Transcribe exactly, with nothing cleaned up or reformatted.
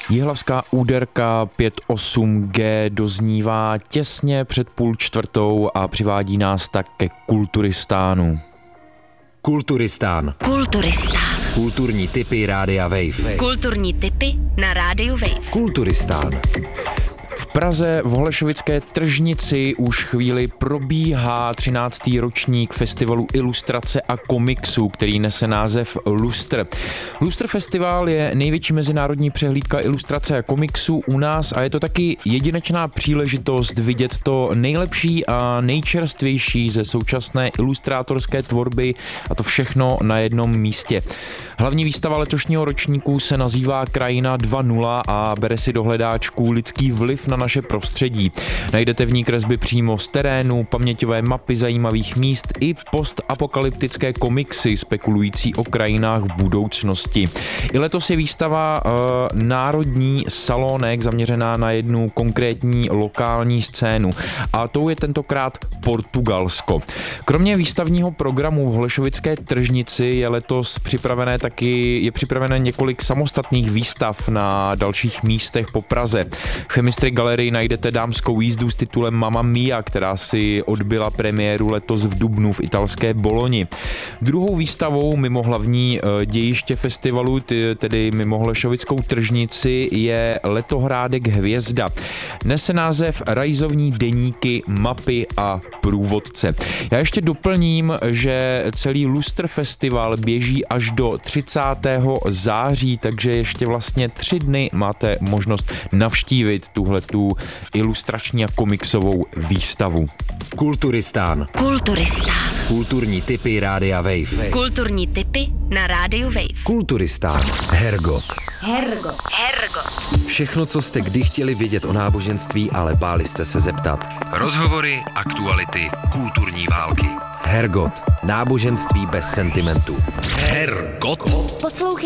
Jihlavská úderka pět osm G doznívá těsně před půl čtvrtou a přivádí nás tak ke Kulturistánu. Kulturistán. Kulturistán. Kulturní tipy Rádia Wave. Kulturní tipy na Rádiu Wave. Kulturistán. V Praze v Holešovické tržnici už chvíli probíhá třináctý ročník festivalu ilustrace a komiksu, který nese název Lustr. Lustr festival je největší mezinárodní přehlídka ilustrace a komiksu u nás a je to taky jedinečná příležitost vidět to nejlepší a nejčerstvější ze současné ilustrátorské tvorby a to všechno na jednom místě. Hlavní výstava letošního ročníku se nazývá Krajina dva nula a bere si do hledáčku lidský vliv na naše prostředí. Najdete v ní kresby přímo z terénu, paměťové mapy zajímavých míst i postapokalyptické komiksy spekulující o krajinách budoucnosti. I letos je výstava uh, národní salonek zaměřená na jednu konkrétní lokální scénu a tou je tentokrát Portugalsko. Kromě výstavního programu v Holešovické tržnici je letos připravené taky, je připravené několik samostatných výstav na dalších místech po Praze. V Chemistry galerii najdete dámskou jízdu s titulem Mamma Mia, která si odbyla premiéru letos v dubnu v italské Boloni. Druhou výstavou mimo hlavní dějiště festivalu, tedy mimo Holešovickou tržnici, je letohrádek Hvězda. Nese název Rajzovní deníky, mapy a průvodce. Já ještě doplním, že celý Lustr festival běží až do třicátého září, takže ještě vlastně tři dny máte možnost navštívit tuhletu ilustrační a komiksovou výstavu. Kulturistán. Kulturistán. Kulturní tipy Rádia Wave. Kulturní tipy na Rádiu Wave. Kulturistán. Hergot. Hergot. Hergot. Všechno, co jste kdy chtěli vědět o náboženství, ale báli jste se zeptat. Rozhovory, aktuality, kulturní války. Hergot. Náboženství bez sentimentu. Hergot. Poslouchej